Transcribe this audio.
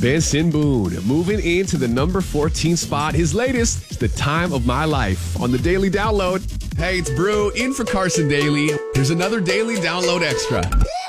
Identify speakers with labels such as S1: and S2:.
S1: Benson Boone moving into the number 14 spot. His latest, The Time of My Life, on the Daily Download. Hey, it's Brew in for Carson Daly. Here's another Daily Download Extra.